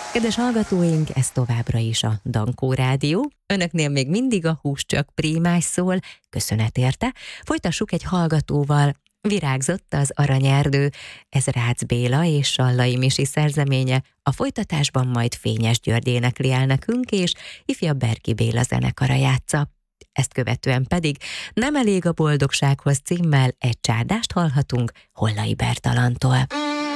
Kedves hallgatóink, ez továbbra is a Dankó Rádió. Önöknél még mindig a hús csak prímás szól, köszönet érte. Folytassuk egy hallgatóval. Virágzott az Aranyerdő, ez Rácz Béla és Sallai Misi szerzeménye, a folytatásban majd Fényes György énekli el nekünk, és ifjabb Berki Béla zenekara játsza. Ezt követően pedig Nem elég a boldogsághoz címmel egy csárdást hallhatunk Hollai Bertalantól.